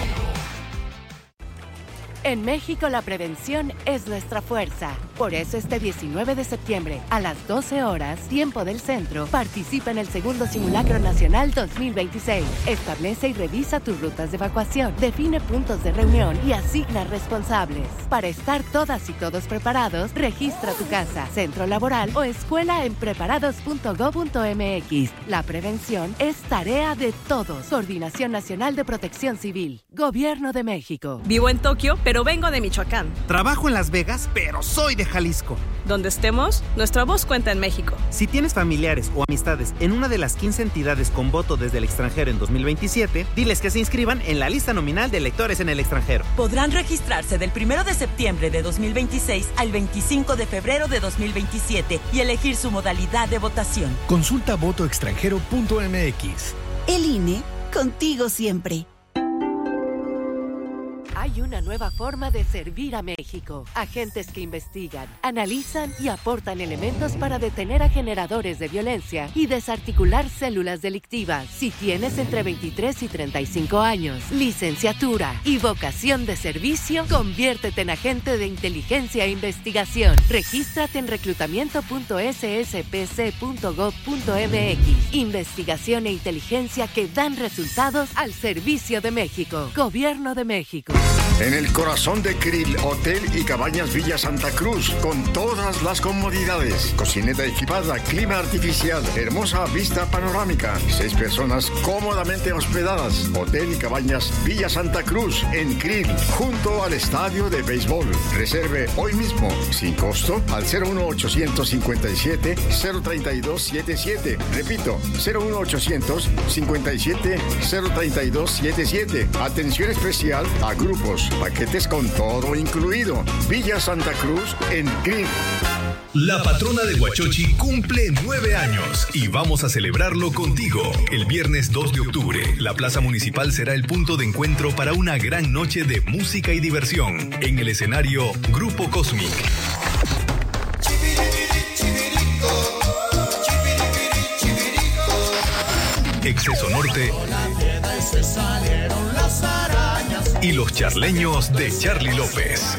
En México la prevención es nuestra fuerza. Por eso este diecinueve de septiembre, a las doce horas, tiempo del centro, participa en el segundo Simulacro Nacional dos mil veintiséis. Establece y revisa tus rutas de evacuación, define puntos de reunión y asigna responsables. Para estar todas y todos preparados, registra tu casa, centro laboral o escuela en preparados punto gob punto m x. La prevención es tarea de todos. Coordinación Nacional de Protección Civil. Gobierno de México. Vivo en Tokio, pero vengo de Michoacán. Trabajo en Las Vegas, pero soy de Jalisco. Donde estemos, nuestra voz cuenta en México. Si tienes familiares o amistades en una de las quince entidades con voto desde el extranjero en dos mil veintisiete, diles que se inscriban en la lista nominal de electores en el extranjero. Podrán registrarse del primero de septiembre de dos mil veintiséis al veinticinco de febrero de dos mil veintisiete y elegir su modalidad de votación. Consulta voto extranjero punto m x. El I N E, contigo siempre. Hay una nueva forma de servir a México. Agentes que investigan, analizan y aportan elementos para detener a generadores de violencia y desarticular células delictivas. Si tienes entre veintitrés y treinta y cinco años, licenciatura y vocación de servicio, conviértete en agente de inteligencia e investigación. Regístrate en reclutamiento punto s s p c punto gob punto m x. Investigación e inteligencia que dan resultados al servicio de México. Gobierno de México. En el corazón de Krill, Hotel y Cabañas Villa Santa Cruz, con todas las comodidades. Cocineta equipada, clima artificial, hermosa vista panorámica. Seis personas cómodamente hospedadas. Hotel y Cabañas Villa Santa Cruz, en Krill, junto al estadio de béisbol. Reserve hoy mismo, sin costo, al cero uno ochocientos cincuenta y siete cero treinta y dos setenta y siete. Repito, cero uno ochocientos cincuenta y siete cero treinta y dos setenta y siete. Atención especial a grupos, paquetes con todo incluido. Villa Santa Cruz en Krill. La patrona de Huachochi cumple nueve años y vamos a celebrarlo contigo. El viernes dos de octubre, la Plaza Municipal será el punto de encuentro para una gran noche de música y diversión. En el escenario, Grupo Cosmic. Exceso Norte y los charleños de Charly López.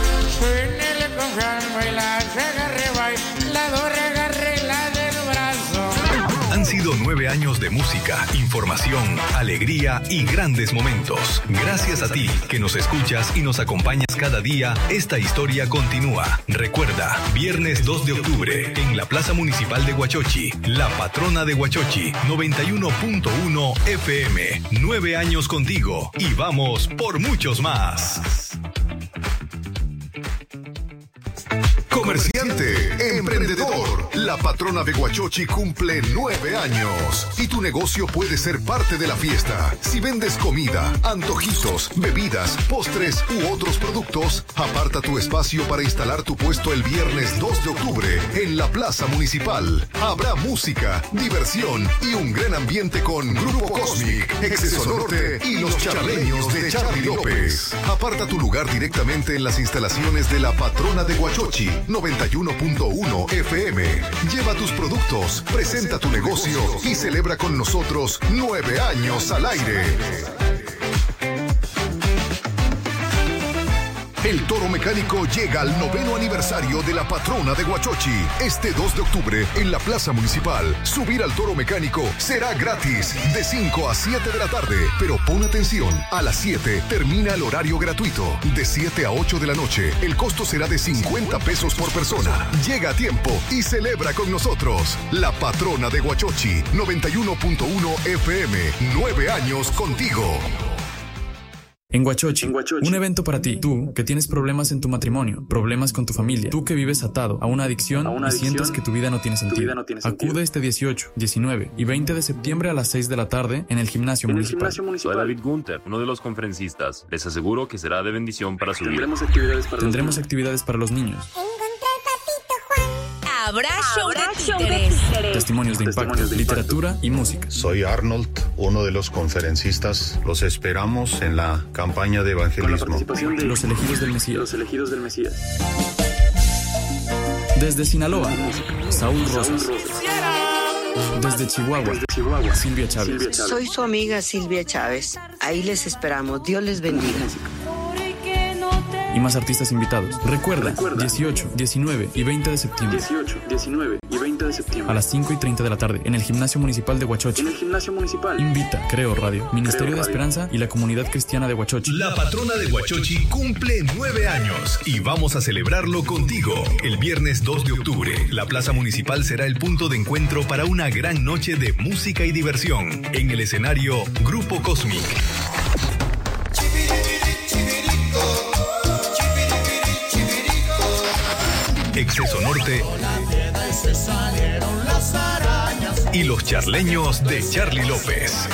Han sido nueve años de música, información, alegría y grandes momentos. Gracias a ti que nos escuchas y nos acompañas cada día, esta historia continúa. Recuerda, viernes dos de octubre, en la Plaza Municipal de Huachochi, la patrona de Huachochi, noventa y uno punto uno F M. Nueve años contigo y vamos por muchos más. Comerciante, emprendedor, La Patrona de Huachochi cumple nueve años y tu negocio puede ser parte de la fiesta. Si vendes comida, antojitos, bebidas, postres u otros productos, aparta tu espacio para instalar tu puesto el viernes dos de octubre en la Plaza Municipal. Habrá música, diversión y un gran ambiente con Grupo Cosmic, Exceso Norte y los charleños de Charly López. Aparta tu lugar directamente en las instalaciones de La Patrona de Huachochi, noventa y uno punto uno F M. Lleva tus productos, presenta tu negocio y celebra con nosotros nueve años al aire. El Toro Mecánico llega al noveno aniversario de la Patrona de Huachochi. Este dos de octubre en la Plaza Municipal. Subir al Toro Mecánico será gratis de cinco a siete de la tarde. Pero pon atención, a las siete termina el horario gratuito. De siete a ocho de la noche, el costo será de cincuenta pesos por persona. Llega a tiempo y celebra con nosotros. La Patrona de Huachochi, noventa y uno punto uno F M. Nueve años contigo. En Huachochi, en Huachochi, un evento para ti, tú que tienes problemas en tu matrimonio, problemas con tu familia, tú que vives atado a una adicción, a una y adicción, sientes que tu vida no tiene sentido. Vida no tiene sentido. Acude este dieciocho, diecinueve y veinte de septiembre a las seis de la tarde en el Gimnasio, en Municipal. El gimnasio Municipal. Soy David Gunther, uno de los conferencistas. Les aseguro que será de bendición para su vida. Tendremos actividades para, Tendremos los, actividades para los niños. Habrá show de títeres. Testimonios de impacto, Testimonios de literatura impacto. Y música. Soy Arnold, uno de los conferencistas. Los esperamos en la campaña de evangelismo. De los elegidos del Mesías. Los elegidos del Mesías. Desde Sinaloa, Saúl Rosas. Desde Chihuahua, Desde Chihuahua. Silvia Chávez. Silvia Chávez. Soy su amiga Silvia Chávez. Ahí les esperamos. Dios les bendiga. Y más artistas invitados. Recuerda, Recuerda, dieciocho, diecinueve y veinte de septiembre. dieciocho, diecinueve y veinte de septiembre. A las cinco y treinta de la tarde, en el Gimnasio Municipal de Huachochi. En el Gimnasio Municipal. Invita Creo Radio, Ministerio Creo de Radio. Esperanza y la Comunidad Cristiana de Huachochi. La Patrona de Huachochi cumple nueve años y vamos a celebrarlo contigo. El viernes dos de octubre, la Plaza Municipal será el punto de encuentro para una gran noche de música y diversión. En el escenario, Grupo Cosmic. Exceso Norte y los charleños de Charly López.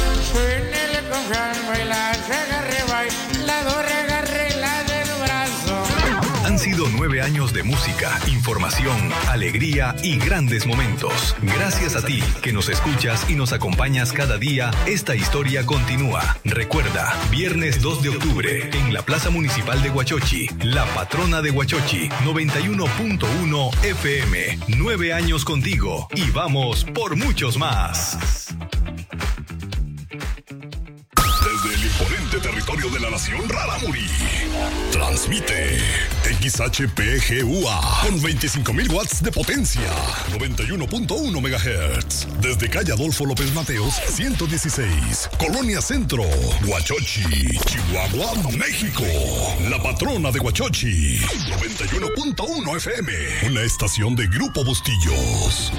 Han sido nueve años de música, información, alegría y grandes momentos. Gracias a ti que nos escuchas y nos acompañas cada día, esta historia continúa. Recuerda, viernes dos de octubre, en la Plaza Municipal de Huachochi, La Patrona de Huachochi, noventa y uno punto uno F M. Nueve años contigo y vamos por muchos más. Desde el imponente territorio de la nación Rarámuri, transmite X H P G U A con veinticinco mil watts de potencia, noventa y uno punto uno megahertz. Desde calle Adolfo López Mateos, ciento dieciséis, Colonia Centro, Huachochi, Chihuahua, México. La Patrona de Huachochi, noventa y uno punto uno F M, una estación de Grupo Bustillos.